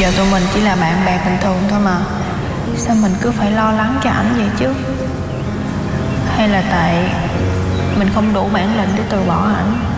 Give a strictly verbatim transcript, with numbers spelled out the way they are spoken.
Giờ tụi mình chỉ là bạn bè bình thường thôi mà, sao mình cứ phải lo lắng cho ảnh vậy chứ? Hay là tại mình không đủ bản lĩnh để từ bỏ ảnh?